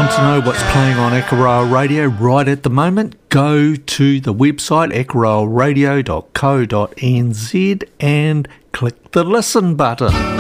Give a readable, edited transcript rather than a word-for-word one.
Want to know what's playing on Ekarail Radio right at the moment? Go to the website ekarailradio.co.nz and click the listen button.